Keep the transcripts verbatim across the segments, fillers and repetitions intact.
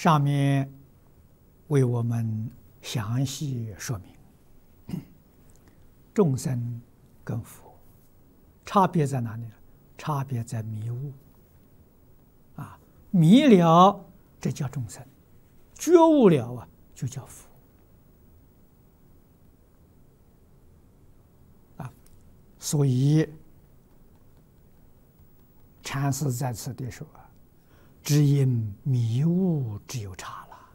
上面为我们详细说明，众生跟佛差别在哪里呢？差别在迷悟。啊，迷了这叫众生，觉悟了啊就叫佛。啊，所以禅师在此地说啊，只因迷悟之有差了。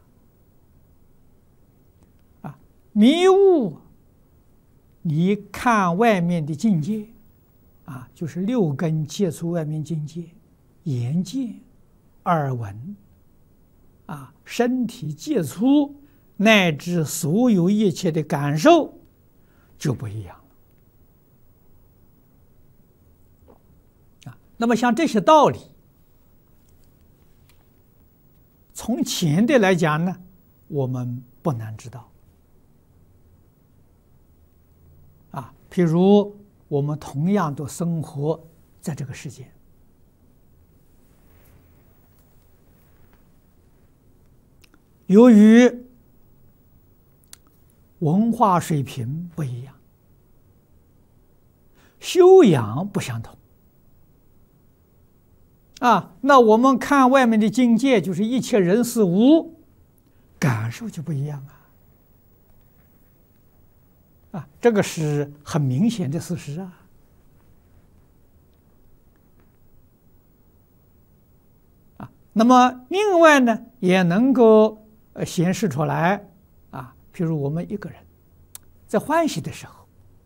啊，迷悟，你看外面的境界，啊，就是六根接触外面境界，眼见、耳闻，啊，身体接触，乃至所有一切的感受，就不一样了。啊，那么像这些道理，从浅的来讲呢，我们不难知道。啊，譬如我们同样都生活在这个世界，由于文化水平不一样，修养不相同，啊，那我们看外面的境界，就是一切人事物，感受就不一样啊。啊，这个是很明显的事实啊。啊，那么另外呢，也能够呃显示出来啊，譬如我们一个人在欢喜的时候，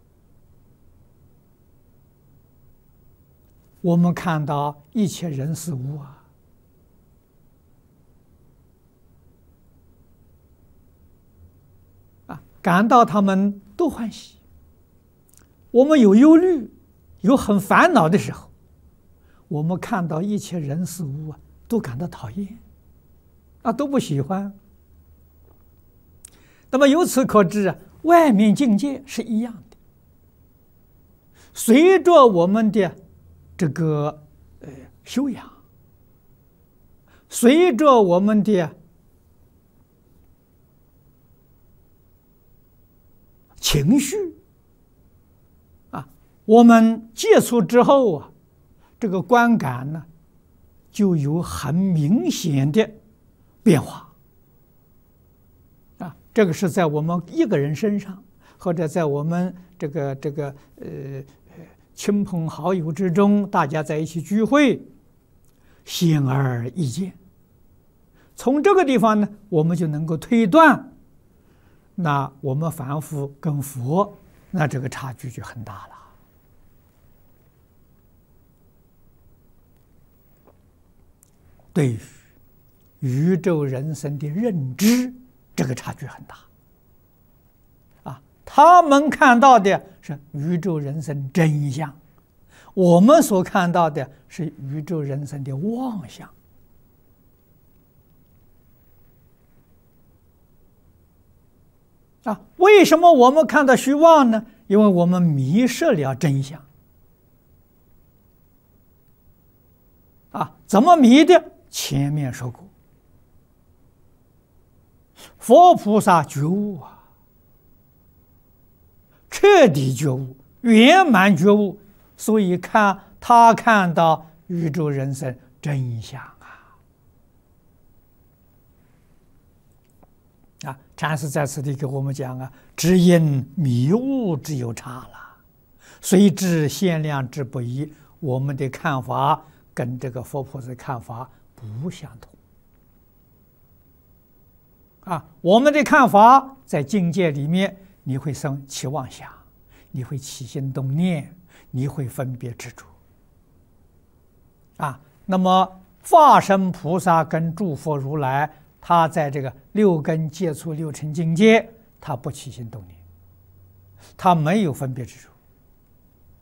我们看到一切人事物啊，啊，感到他们都欢喜。我们有忧虑、有很烦恼的时候，我们看到一切人事物啊，都感到讨厌，啊，都不喜欢。那么由此可知啊，外面境界是一样的。随着我们的这个呃修养，随着我们的情绪啊，我们接触之后啊，这个观感呢，就有很明显的变化啊。这个是在我们一个人身上，或者在我们这个这个呃亲朋好友之中，大家在一起聚会，显而易见。从这个地方呢，我们就能够推断，那我们凡夫跟佛，那这个差距就很大了。对于宇宙人生的认知，这个差距很大。啊，他们看到的是宇宙人生真相，我们所看到的是宇宙人生的妄想。啊，为什么我们看到虚妄呢？因为我们迷失了真相。啊，怎么迷的？前面说过，佛菩萨觉悟啊，彻底觉悟，圆满觉悟，所以看他看到宇宙人生真相啊。啊，禅师在此地给我们讲啊，只因迷悟之有差了，虽知限量之不一，我们的看法跟这个佛菩萨的看法不相同。啊，我们的看法在境界里面，你会生起妄想，你会起心动念，你会分别执着。啊，那么化身菩萨跟诸佛如来，他在这个六根接触六尘境界，他不起心动念，他没有分别执着。